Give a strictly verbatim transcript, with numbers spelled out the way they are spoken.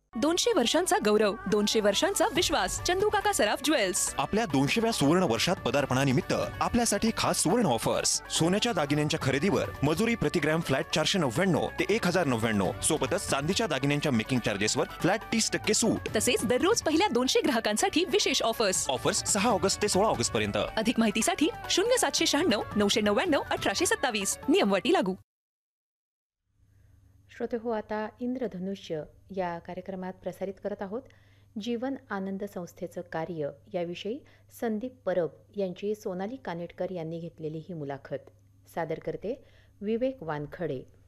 दोनशे वर्षांचा गौरव, दोनशे वर्षांचा विश्वास. चंदू काका सराफ ज्वेल्स. आपल्या दोनशेव्या सुवर्ण वर्षात पदार्पणानिमित्त आपल्यासाठी खास सुवर्ण ऑफर्स. सोन्याच्या दागिन्यांच्या खरेदीवर मजुरी प्रति ग्रॅम फ्लॅट चारशे नव्याण्णव ते एक हजार नव्याण्णव. सोबतच चांदीच्या दागिन्यांच्या मेकिंग चार्जेसवर फ्लॅट तीस टक्के सूट. तसेच दररोज पहिल्या दोनशे ग्राहकांसाठी विशेष ऑफर्स. ऑफर्स सहा ऑगस्ट ते सोळा ऑगस्ट पर्यंत. अधिक माहितीसाठी शून्य सातशे शहाण्णव नऊशे नव्याण्णव अठराशे सत्तावीस. नियमवटी लागू. श्रोते हो, आता इंद्रधनुष्य या कार्यक्रमात प्रसारित करत आहोत जीवन आनंद संस्थेचं कार्य याविषयी संदीप परब यांची सोनाली कानेटकर यांनी घेतलेली ही मुलाखत. सादर करते विवेक वानखडे.